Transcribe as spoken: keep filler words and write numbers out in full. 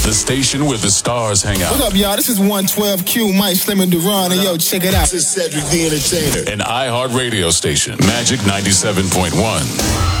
the station where the stars hang out. What up, y'all? This is one twelve Q, Mike Slim and Duran, and yo, check it out. This is Cedric the Entertainer. An iHeart radio station, Magic ninety-seven point one.